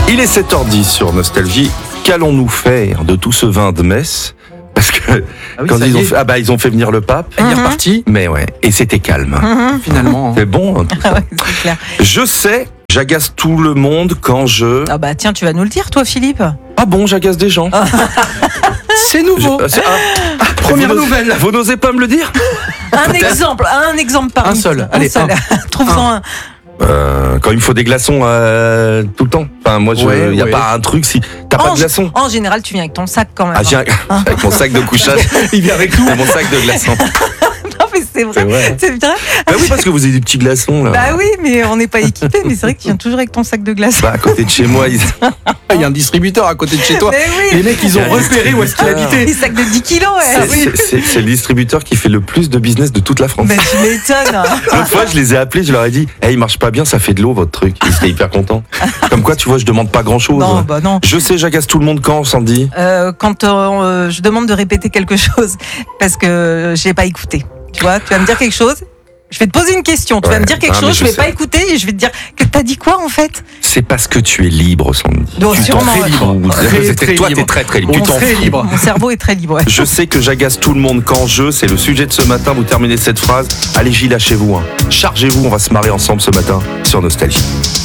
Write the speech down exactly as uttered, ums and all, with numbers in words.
Il est sept heures dix sur Nostalgie. Qu'allons-nous faire de tout ce vin de Metz ? Parce que Ah oui, quand ça ils y ont est. fait, ah bah ils ont fait venir le pape. Il est reparti, Mais ouais, et c'était calme. finalement. C'est bon. Hein, tout ça. Ah ouais, c'est clair. Je sais, j'agace tout le monde quand je. Ah bah tiens, tu vas nous le dire, toi, Philippe. Ah bon, j'agace des gens. C'est nouveau. Je- c'est- ah, ah, Première vous n'osez- nouvelle. Vous n'osez pas me le dire ? Un exemple, un exemple par Un seul, allez, seul. Trouve-en un. Euh, quand il me faut des glaçons euh, tout le temps. Enfin, moi, il Ouais, n'y a ouais. pas un truc si t'as pas En, de glaçons. en général, tu viens avec ton sac quand même. Ah, j'ai un- avec mon sac de couchage. Il vient avec nous. Et mon sac de glaçons. Non, mais c'est vrai. C'est vrai. C'est vrai. Bah oui, parce que vous avez des petits glaçons là. Bah oui, mais on n'est pas équipé. Mais c'est vrai que tu viens toujours avec ton sac de glace. Bah, à côté de chez moi, ils... Il y a un distributeur à côté de chez toi. Mais Les oui. mecs, ils ont Il y a un repéré où est-ce qu'il distributeur. habitait. Des sacs de dix kilos, ouais. c'est, c'est- c'est- c'est le distributeur qui fait le plus de business de toute la France. Mais tu m'étonnes. L'autre fois, je les ai appelés, je leur ai dit hey, il marche pas bien, ça fait de l'eau votre truc. Ils étaient hyper contents. Comme quoi, tu vois, je demande pas grand chose. Non, bah non. Je sais, j'agace tout le monde quand, Sandy. Euh, quand euh, je demande de répéter quelque chose parce que j'ai pas écouté. Tu vois, tu vas me dire quelque chose. Je vais te poser une question. Tu Ouais. vas me dire quelque Ah, mais chose. je Je vais sais. pas écouter et je vais te dire que t'as dit quoi en fait. C'est parce que tu es libre, Sandy. Donc, tu t'en sûrement, fais ouais. libre. Très, C'est- très toi, libre. t'es très très libre. On Tu t'en serait fous. libre. Mon cerveau est très libre. Ouais. Je sais que j'agace tout le monde quand je, c'est le sujet de ce matin, vous terminez cette phrase. Allez, Gilles, lâchez-vous. Hein. Chargez-vous, on va se marrer ensemble ce matin sur Nostalgie.